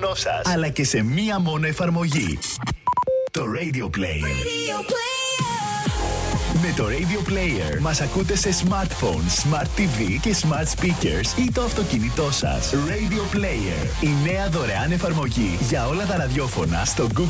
ύπνο σας, αλλά και σε μία μόνο εφαρμογή. Το Radio Player. Με το Radio Player μας ακούτε σε smartphone, smart TV και smart speakers ή το αυτοκίνητό σας. Radio Player, η νέα δωρεάν εφαρμογή για όλα τα ραδιόφωνα στο Google